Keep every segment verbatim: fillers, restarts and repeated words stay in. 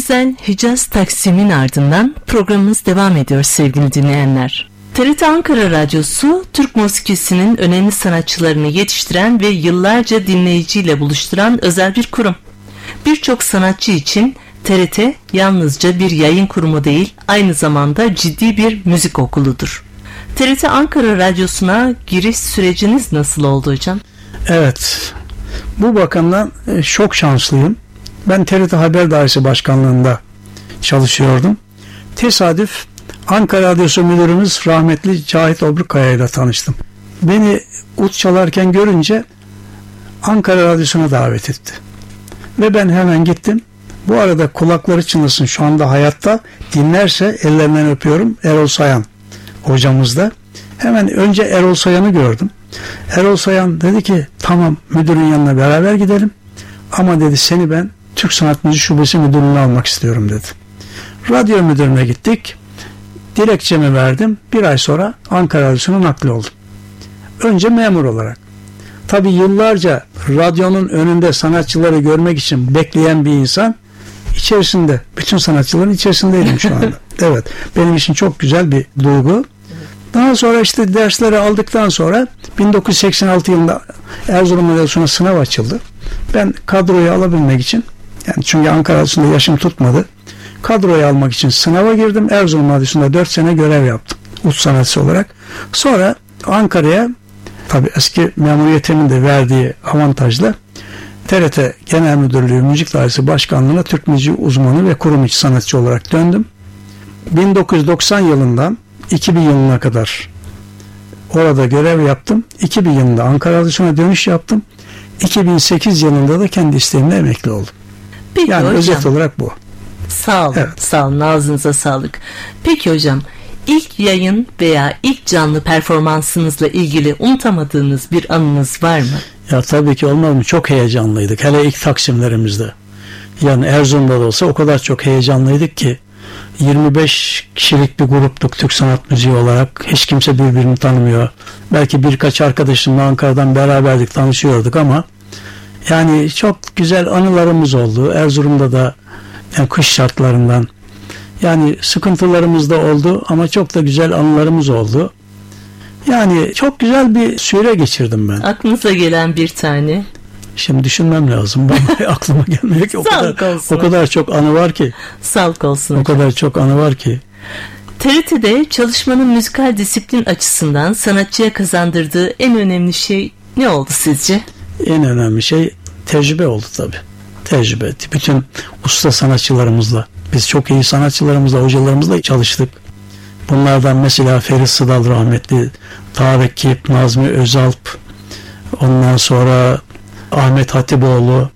güzel Hicaz Taksim'in ardından programımız devam ediyor sevgili dinleyenler. T R T Ankara Radyosu, Türk musikisinin önemli sanatçılarını yetiştiren ve yıllarca dinleyiciyle buluşturan özel bir kurum. Birçok sanatçı için T R T yalnızca bir yayın kurumu değil, aynı zamanda ciddi bir müzik okuludur. T R T Ankara Radyosu'na giriş süreciniz nasıl oldu hocam? Evet, bu bakımdan çok şanslıyım. Ben T R T Haber Dairesi Başkanlığı'nda çalışıyordum. Tesadüf Ankara Radyosu Müdürümüz rahmetli Cahit Obrukaya ile tanıştım. Beni ut çalarken görünce Ankara Radyosu'na davet etti. Ve ben hemen gittim. Bu arada kulakları çınlasın, şu anda hayatta, dinlerse ellerinden öpüyorum, Erol Sayan hocamız da. Hemen önce Erol Sayan'ı gördüm. Erol Sayan dedi ki tamam, müdürün yanına beraber gidelim. Ama dedi seni ben Türk Sanat Müziği Şubesi Müdürlüğü'ne almak istiyorum dedi. Radyo müdürüne gittik. Dilekçemi verdim. Bir ay sonra Ankara Radyosu'na nakli oldum. Önce memur olarak. Tabii yıllarca radyonun önünde sanatçıları görmek için bekleyen bir insan, içerisinde, bütün sanatçıların içerisindeydim şu anda. Evet, benim için çok güzel bir duygu. Daha sonra işte dersleri aldıktan sonra bin dokuz yüz seksen altı yılında Erzurum Radyosu'na sınav açıldı. Ben kadroyu alabilmek için, yani çünkü Ankara Radyosu'nda yaşım tutmadı, kadroyu almak için sınava girdim. Erzurum Radyosu'nda dört sene görev yaptım ut sanatçısı olarak. Sonra Ankara'ya, tabii eski memuriyetimin de verdiği avantajla, T R T Genel Müdürlüğü Müzik Dairesi Başkanlığı'na Türk müziği uzmanı ve kurum içi sanatçı olarak döndüm. bin dokuz yüz doksan yılından iki bin yılına kadar orada görev yaptım. iki bin yılında Ankara Radyosu'na dönüş yaptım. iki bin sekiz yılında da kendi isteğimle emekli oldum. Peki yani hocam, özet olarak bu. Sağ olun, evet. sağ olun, ağzınıza sağlık. Peki hocam, ilk yayın veya ilk canlı performansınızla ilgili unutamadığınız bir anınız var mı? Ya tabii ki olmaz mı? Çok heyecanlıydık. Hele ilk taksimlerimizde. Yani Erzurum'da da olsa o kadar çok heyecanlıydık ki yirmi beş kişilik bir gruptuk Türk sanat müziği olarak. Hiç kimse birbirini tanımıyor. Belki birkaç arkadaşımla Ankara'dan beraberdik, tanışıyorduk ama yani çok güzel anılarımız oldu. Erzurum'da da yani kış şartlarından, yani sıkıntılarımız da oldu ama çok da güzel anılarımız oldu. Yani çok güzel bir süre geçirdim ben. Aklınıza gelen bir tane. Şimdi düşünmem lazım. Bana aklıma gelmiyor ki. O kadar, o kadar çok anı var ki. Sağlık olsun. O hocam. kadar çok anı var ki. T R T'de çalışmanın müzikal disiplin açısından sanatçıya kazandırdığı en önemli şey ne oldu sizce? En önemli şey tecrübe oldu tabii. Tecrübe. Bütün usta sanatçılarımızla, biz çok iyi sanatçılarımızla, hocalarımızla çalıştık. Bunlardan mesela Ferit Sıdal rahmetli, Tarık Kip, Nazmi Özalp, ondan sonra Ahmet Hatipoğlu,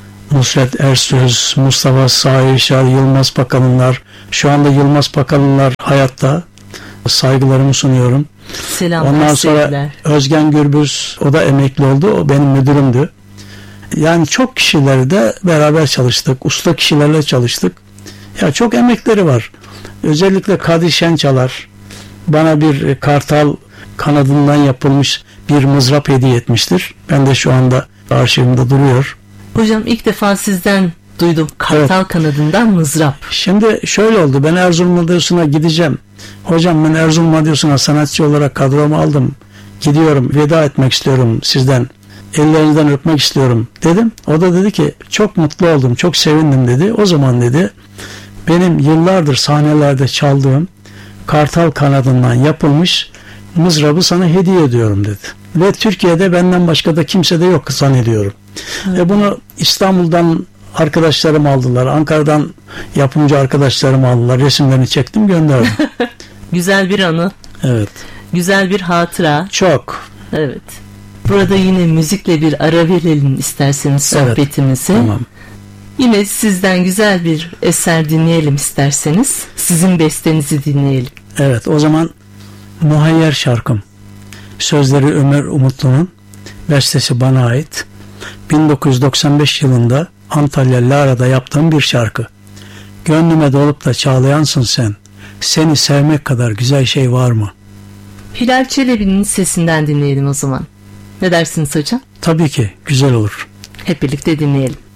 Nusret Ersöz, Mustafa Sahişar, Yılmaz Pakalınlar. Şu anda Yılmaz Pakalınlar hayatta. Saygılarımı sunuyorum. Selamlar, ondan sonra sevgiler. Özgen Gürbüz, o da emekli oldu. O benim müdürümdü. Yani çok kişilerle de beraber çalıştık. Usta kişilerle çalıştık. Ya çok emekleri var. Özellikle Kadri Şençalar bana bir kartal kanadından yapılmış bir mızrap hediye etmiştir. Ben de şu anda arşivimde duruyor. Hocam ilk defa sizden duydum. Kartal evet. kanadından mızrap. Şimdi şöyle oldu. Ben Erzurum Radyosu'na gideceğim. Hocam ben Erzurum Radyosu'na sanatçı olarak kadromu aldım. Gidiyorum. Veda etmek istiyorum sizden. Ellerinizden öpmek istiyorum dedim. O da dedi ki çok mutlu oldum. Çok sevindim dedi. O zaman dedi benim yıllardır sahnelerde çaldığım kartal kanadından yapılmış mızrabı sana hediye ediyorum dedi. Ve Türkiye'de benden başka da kimse de yok zannediyorum. Evet. Ve bunu İstanbul'dan arkadaşlarım aldılar. Ankara'dan yapımcı arkadaşlarım aldılar. Resimlerini çektim, gönderdim. Güzel bir anı. Evet. Güzel bir hatıra. Çok. Evet. Burada yine müzikle bir ara verelim isterseniz sohbetimizi. Evet. Tamam. Yine sizden güzel bir eser dinleyelim isterseniz. Sizin bestenizi dinleyelim. Evet, o zaman Muhayyer şarkım. Sözleri Ömer Umutlu'nun, bestesi bana ait. bin dokuz yüz doksan beş yılında Antalya Lara'da yaptığım bir şarkı. Gönlüme dolup da çağlayansın sen. Seni sevmek kadar güzel şey var mı? Hilal Çelebi'nin sesinden dinleyelim o zaman. Ne dersiniz hocam? Tabii ki, güzel olur. Hep birlikte dinleyelim.